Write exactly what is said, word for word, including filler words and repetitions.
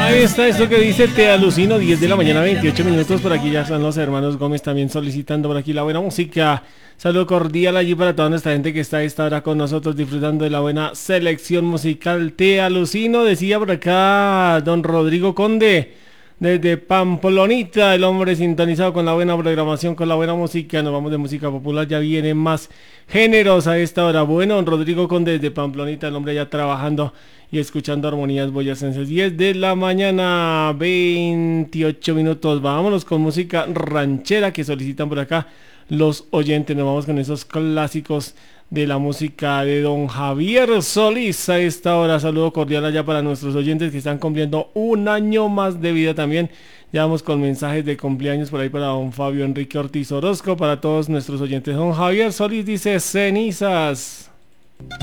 Ahí está esto que dice Te Alucino, diez de la mañana, veintiocho minutos. Por aquí ya están los hermanos Gómez también solicitando por aquí la buena música. Saludo cordial allí para toda nuestra gente que está a esta hora con nosotros disfrutando de la buena selección musical. Te Alucino, decía por acá don Rodrigo Conde. Desde Pamplonita, el hombre sintonizado con la buena programación, con la buena música. Nos vamos de música popular, ya vienen más géneros a esta hora. Bueno, don Rodrigo Conde desde Pamplonita, el hombre ya trabajando y escuchando armonías boyacenses. diez de la mañana, veintiocho minutos. Vámonos con música ranchera que solicitan por acá los oyentes. Nos vamos con esos clásicos de la música de don Javier Solís a esta hora. Saludo cordial allá para nuestros oyentes que están cumpliendo un año más de vida también. Ya vamos con mensajes de cumpleaños por ahí para don Fabio Enrique Ortiz Orozco, para todos nuestros oyentes. Don Javier Solís dice cenizas.